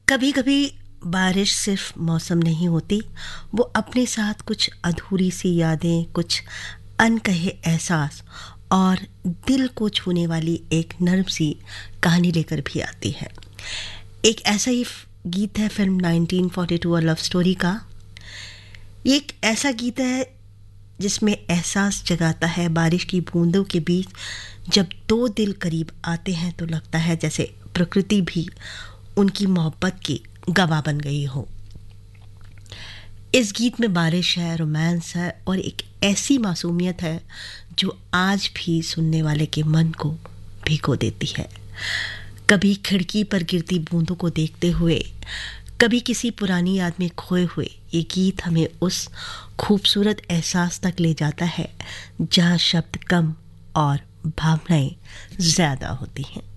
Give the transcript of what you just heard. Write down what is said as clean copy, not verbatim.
कभी कभी बारिश सिर्फ मौसम नहीं होती, वो अपने साथ कुछ अधूरी सी यादें, कुछ अनकहे एहसास और दिल को छूने वाली एक नर्म सी कहानी लेकर भी आती है। एक ऐसा ही गीत है फिल्म 1942 और लव स्टोरी का। ये एक ऐसा गीत है जिसमें एहसास जगाता है बारिश की बूंदों के बीच। जब दो दिल करीब आते हैं तो लगता है जैसे प्रकृति भी उनकी मोहब्बत की गवाह बन गई हो। इस गीत में बारिश है, रोमांस है और एक ऐसी मासूमियत है जो आज भी सुनने वाले के मन को भिगो देती है। कभी खिड़की पर गिरती बूंदों को देखते हुए, कभी किसी पुरानी याद में खोए हुए, ये गीत हमें उस खूबसूरत एहसास तक ले जाता है जहाँ शब्द कम और भावनाएं ज़्यादा होती हैं।